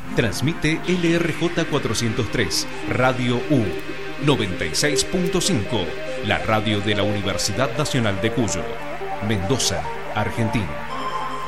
Transmite LRJ 403, Radio U, 96.5, la radio de la Universidad Nacional de Cuyo, Mendoza, Argentina.